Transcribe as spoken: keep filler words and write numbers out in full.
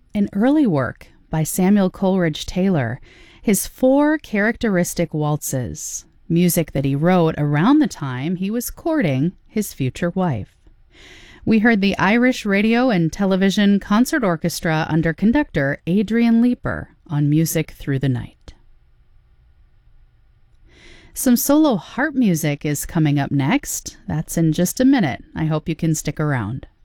An early work by Samuel Coleridge Taylor, his four characteristic waltzes, music that he wrote around the time he was courting his future wife. We heard the Irish Radio and Television Concert Orchestra under conductor Adrian Leeper on Music Through the Night. Some solo harp music is coming up next. That's in just a minute. I hope you can stick around.